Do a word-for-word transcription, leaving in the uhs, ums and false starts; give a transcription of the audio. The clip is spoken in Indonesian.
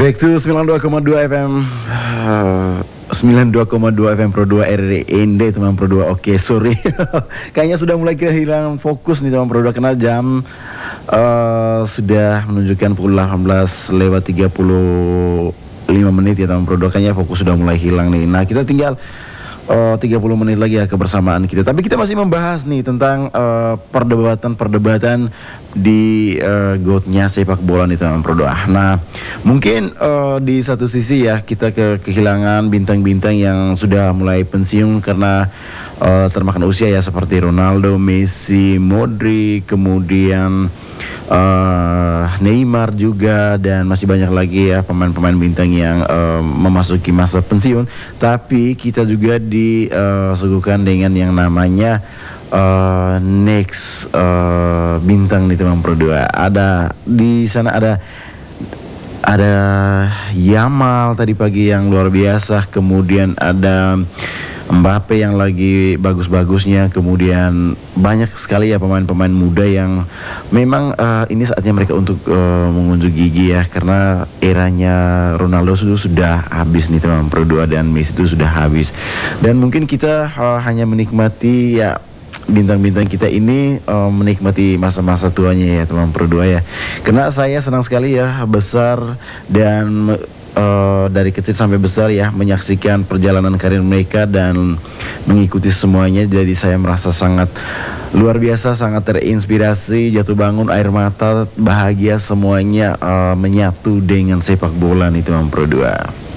Back to sembilan puluh dua koma dua F M, uh, sembilan puluh dua koma dua F M Pro dua R R Ende teman Pro dua. Oke, sorry. Kayaknya sudah mulai kehilangan fokus nih teman Pro dua karena jam uh, sudah menunjukkan pukul delapan belas lewat tiga puluh lima menit ya teman Pro dua. Kayaknya fokus sudah mulai hilang nih. Nah, kita tinggal Uh, tiga puluh menit lagi ya kebersamaan kita. Tapi kita masih membahas nih tentang uh, perdebatan-perdebatan di uh, GOAT-nya sepak bola nih teman Pro dua. Nah, mungkin uh, di satu sisi ya kita ke kehilangan bintang-bintang yang sudah mulai pensiun karena uh, termakan usia ya, seperti Ronaldo, Messi, Modric, kemudian uh, Neymar juga, dan masih banyak lagi ya pemain-pemain bintang yang uh, memasuki masa pensiun. Tapi kita juga disuguhkan dengan yang namanya uh, next uh, bintang nih teman Pro dua. Ada di sana ada ada Yamal tadi pagi yang luar biasa, kemudian ada Mbappe yang lagi bagus-bagusnya, kemudian banyak sekali ya pemain-pemain muda yang memang uh, ini saatnya mereka untuk uh, mengunjuk gigi ya, karena eranya Ronaldo sudah sudah habis nih teman Pro dua, dan Messi itu sudah habis, dan mungkin kita uh, hanya menikmati ya bintang-bintang kita ini uh, menikmati masa-masa tuanya ya teman Pro dua ya, karena saya senang sekali ya besar dan Uh, dari kecil sampai besar ya menyaksikan perjalanan karir mereka dan mengikuti semuanya. Jadi saya merasa sangat luar biasa, sangat terinspirasi, jatuh bangun, air mata, bahagia, semuanya uh, menyatu dengan sepak bola nih teman Pro dua.